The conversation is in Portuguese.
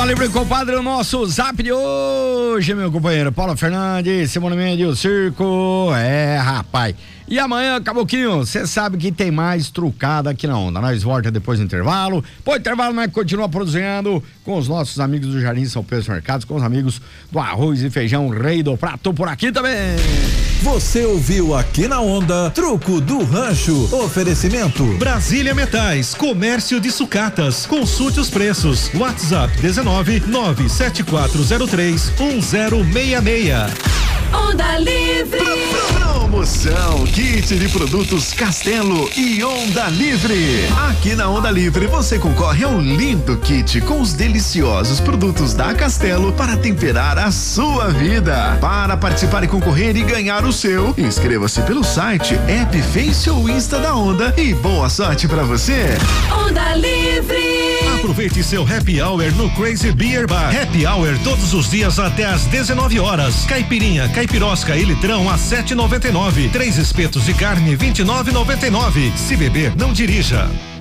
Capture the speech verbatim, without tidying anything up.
Livre, compadre, o nosso zap de hoje, meu companheiro Paulo Fernandes, Simone Mendes, o circo, é, rapaz. E amanhã, Caboquinho, você sabe que tem mais trucada aqui na Onda. Nós volta depois do intervalo. Pô, intervalo, mas continua produzindo com os nossos amigos do Jardim São Pedro Mercados, com os amigos do Arroz e Feijão Rei do Prato por aqui também. Você ouviu aqui na Onda, Truco do Rancho. Oferecimento Brasília Metais, comércio de sucatas. Consulte os preços. WhatsApp dezenove, nove sete quatro zero três, um zero seis seis. Onda Livre. Promoção, kit de produtos Castelo e Onda Livre. Aqui na Onda Livre você concorre a um lindo kit com os deliciosos produtos da Castelo para temperar a sua vida. Para participar e concorrer e ganhar o seu, inscreva-se pelo site, app, Face ou Insta da Onda e boa sorte pra você. Onda Livre. Aproveite seu happy hour no Crazy Beer Bar. Happy hour todos os dias até às dezenove horas. Caipirinha, caipirosca e litrão a sete e noventa e nove. Três espetos de carne vinte e nove e noventa e nove. Se beber, não dirija.